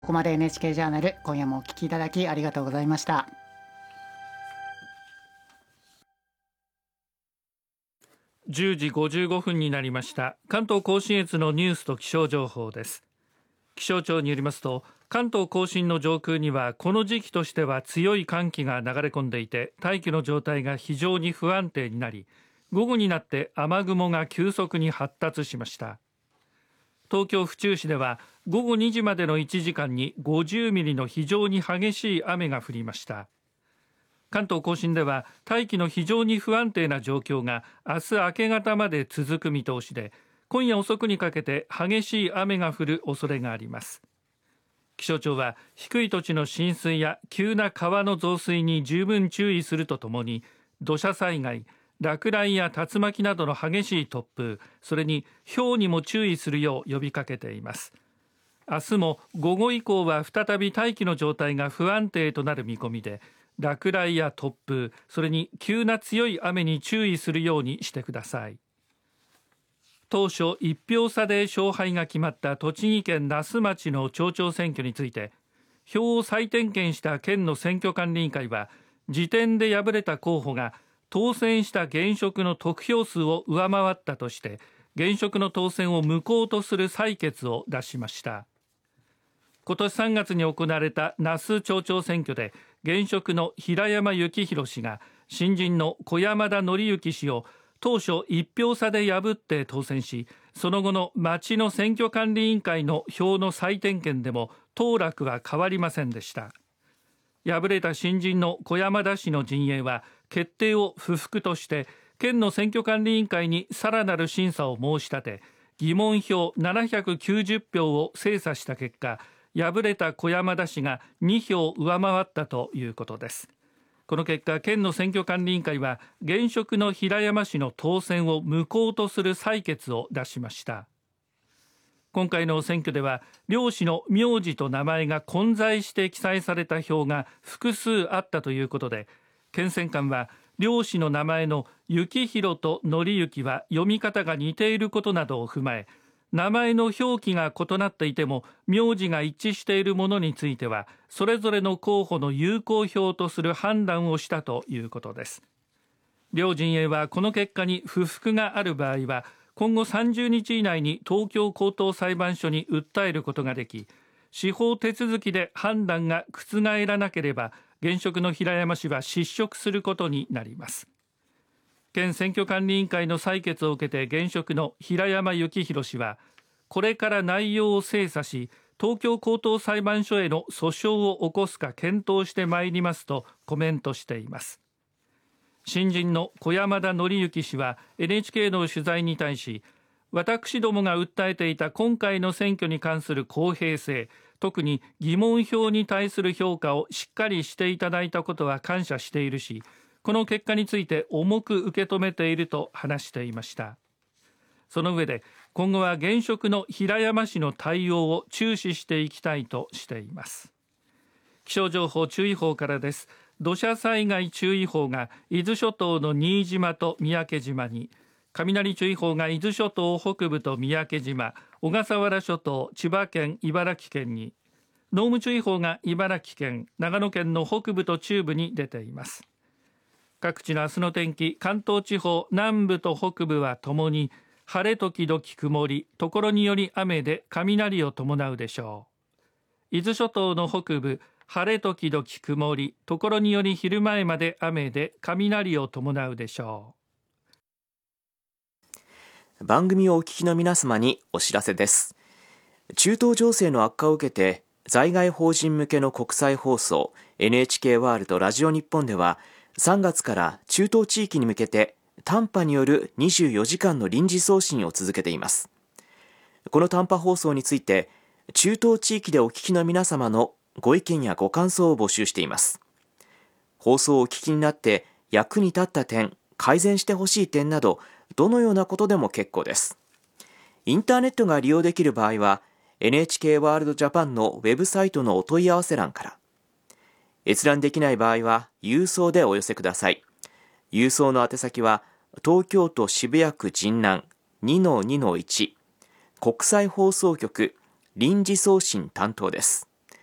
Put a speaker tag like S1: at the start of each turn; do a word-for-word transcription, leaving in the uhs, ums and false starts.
S1: ここまで エヌエイチケー ジャーナル、今夜もお聞きいただきありがとうございました。
S2: じゅうじごじゅうごふんになりました。関東甲信越のニュースと気象情報です。気象庁によりますと、関東甲信の上空にはこの時期としては強い寒気が流れ込んでいて、大気の状態が非常に不安定になり、午後になって雨雲が急速に発達しました。東京府中市では午後にじまでのいちじかんにごじゅうミリの非常に激しい雨が降りました。関東甲信では大気の非常に不安定な状況が明日明け方まで続く見通しで、今夜遅くにかけて激しい雨が降る恐れがあります。気象庁は低い土地の浸水や急な川の増水に十分注意するとともに、土砂災害、落雷や竜巻などの激しい突風、それに雹にも注意するよう呼びかけています。明日も午後以降は再び大気の状態が不安定となる見込みで、落雷や突風、それに急な強い雨に注意するようにしてください。当初いち票差で勝敗が決まった栃木県那須町の町長選挙について、票を再点検した県の選挙管理委員会は、時点で敗れた候補が当選した現職の得票数を上回ったとして、現職の当選を無効とする裁決を出しました。今年さんがつに行われた那須町長選挙で、現職の平山幸弘氏が新人の小山田紀之氏を当初いち票差で破って当選し、その後の町の選挙管理委員会の票の再点検でも当落は変わりませんでした。敗れた新人の小山田氏の陣営は決定を不服として県の選挙管理委員会にさらなる審査を申し立て、疑問票ななひゃくきゅうじゅう票を精査した結果、敗れた小山田氏がに票上回ったということです。この結果、県の選挙管理委員会は現職の平山氏の当選を無効とする裁決を出しました。今回の選挙では両氏の名字と名前が混在して記載された票が複数あったということで、県選官は両氏の名前の幸弘と紀之は読み方が似ていることなどを踏まえ、名前の表記が異なっていても名字が一致しているものについてはそれぞれの候補の有効票とする判断をしたということです。両陣営はこの結果に不服がある場合は今後さんじゅうにち以内に東京高等裁判所に訴えることができ、司法手続きで判断が覆らなければ現職の平山氏は失職することになります。県選挙管理委員会の採決を受けて現職の平山幸弘氏は、これから内容を精査し東京高等裁判所への訴訟を起こすか検討してまいりますとコメントしています。新人の小山田紀之氏は エヌエイチケー の取材に対し、私どもが訴えていた今回の選挙に関する公平性、特に疑問票に対する評価をしっかりしていただいたことは感謝しているし、この結果について重く受け止めていると話していました。その上で今後は現職の平山氏の対応を注視していきたいとしています。気象情報注意報からです。土砂災害注意報が伊豆諸島の新島と三宅島に、雷注意報が伊豆諸島北部と三宅島、小笠原諸島、千葉県、茨城県に、濃霧注意報が茨城県、長野県の北部と中部に出ています。各地の明日の天気、関東地方南部と北部はともに晴れ時々曇り、ところにより雨で雷を伴うでしょう。伊豆諸島の北部晴れ時々曇り、ところにより昼前まで雨で雷を伴うでしょ
S3: う。番組をお聞きの皆様にお知らせです。中東情勢の悪化を受けて在外邦人向けの国際放送 エヌエイチケー ワールドラジオ日本ではさんがつから中東地域に向けて短波によるにじゅうよじかんの臨時送信を続けています。この短波放送について中東地域でお聞きの皆様のご意見やご感想を募集しています。放送をお聞きになって役に立った点、改善してほしい点などどのようなことでも結構です。インターネットが利用できる場合は エヌエイチケー ワールドジャパンのウェブサイトのお問い合わせ欄から、閲覧できない場合は郵送でお寄せください。郵送の宛先は東京都渋谷区神南 にのにのいち 国際放送局臨時送信担当です。